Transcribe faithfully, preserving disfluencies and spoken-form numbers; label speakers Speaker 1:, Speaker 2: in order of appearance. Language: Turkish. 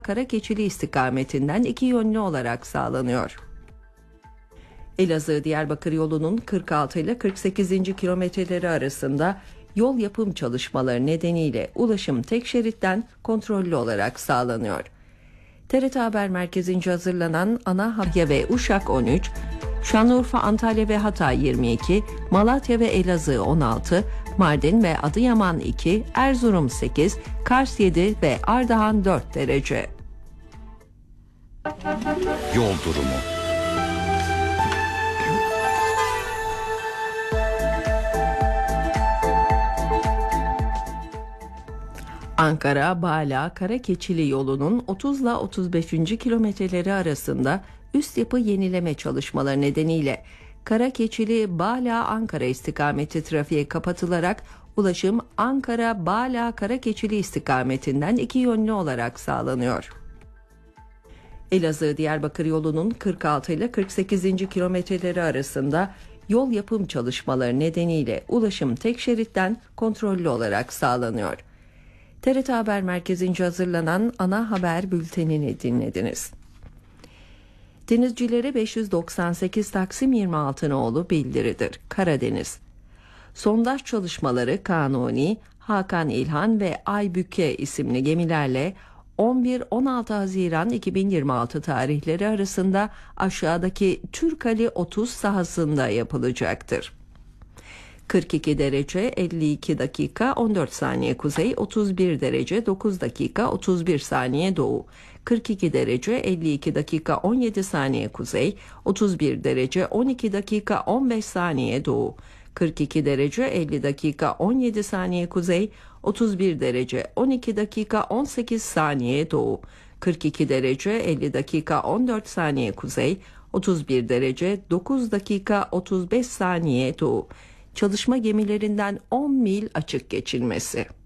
Speaker 1: Karakeçili istikametinden iki yönlü olarak sağlanıyor. Elazığ-Diyarbakır yolunun kırk altı ile kırk sekizinci kilometreleri arasında yol yapım çalışmaları nedeniyle ulaşım tek şeritten kontrollü olarak sağlanıyor. T R T Haber Merkezi'nce hazırlanan ana haber ve Uşak on üç, Şanlıurfa, Antalya ve Hatay yirmi iki, Malatya ve Elazığ on altı, Mardin ve Adıyaman iki, Erzurum sekiz, Kars yedi ve Ardahan dört derece.
Speaker 2: Yol durumu.
Speaker 1: Ankara-Bala Karakeçili yolunun otuz ile otuz beşinci kilometreleri arasında üst yapı yenileme çalışmaları nedeniyle Karakeçili-Bala-Ankara istikameti trafiğe kapatılarak ulaşım Ankara-Bala Karakeçili istikametinden iki yönlü olarak sağlanıyor. Elazığ-Diyarbakır yolunun kırk altı ile kırk sekizinci kilometreleri arasında yol yapım çalışmaları nedeniyle ulaşım tek şeritten kontrollü olarak sağlanıyor. T R T Haber Merkezi'nce hazırlanan ana haber bültenini dinlediniz. Denizcilere beş yüz doksan sekiz Taksim yirmi altı nolu bildiridir. Karadeniz. Sondaj çalışmaları Kanuni, Hakan İlhan ve Aybüke isimli gemilerle on bir on altı Haziran iki bin yirmi altı tarihleri arasında aşağıdaki Türkali otuz sahasında yapılacaktır. kırk iki derece elli iki dakika on dört saniye kuzey, otuz bir derece dokuz dakika otuz bir saniye doğu, kırk iki derece elli iki dakika on yedi saniye kuzey, otuz bir derece on iki dakika on beş saniye doğu, kırk iki derece elli dakika on yedi saniye kuzey, otuz bir derece on iki dakika on sekiz saniye doğu, kırk iki derece elli dakika on dört saniye kuzey, otuz bir derece dokuz dakika otuz beş saniye doğu. Çalışma gemilerinden on mil açık geçilmesi.